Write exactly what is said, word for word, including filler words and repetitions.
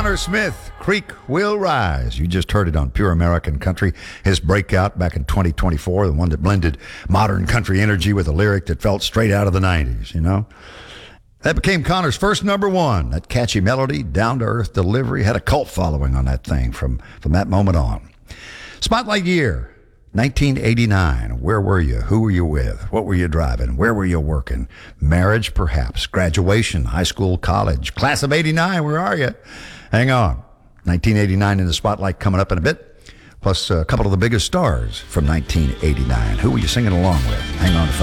Connor Smith, Creek Will Rise. You just heard it on Pure American Country. His breakout back in twenty twenty-four, the one that blended modern country energy with a lyric that felt straight out of the nineties, you know? That became Connor's first number one. That catchy melody, down-to-earth delivery, had a cult following on that thing from, from that moment on. Spotlight year, nineteen eighty-nine. Where were you? Who were you with? What were you driving? Where were you working? Marriage, perhaps. Graduation, high school, college. Class of eighty-nine, where are you? Hang on. nineteen eighty-nine in the spotlight coming up in a bit. Plus a couple of the biggest stars from nineteen eighty-nine. Who were you singing along with? Hang on to